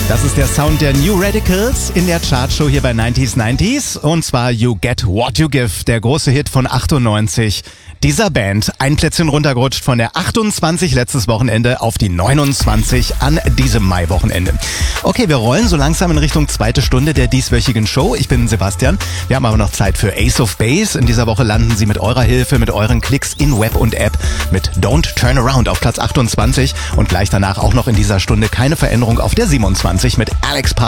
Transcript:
Das ist der Sound der New Radicals in der Chartshow hier bei 90s. Und zwar You Get What You Give, der große Hit von 98. Dieser Band ein Plätzchen runtergerutscht von der 28 letztes Wochenende auf die 29 an diesem Maiwochenende. Okay, wir rollen so langsam in Richtung zweite Stunde der dieswöchigen Show. Ich bin Sebastian. Wir haben aber noch Zeit für Ace of Base. In dieser Woche landen Sie mit eurer Hilfe, mit euren Klicks in Web und App mit Don't Turn Around auf Platz 28 und gleich danach auch noch in dieser Stunde keine Veränderung auf der 27 mit Alex Park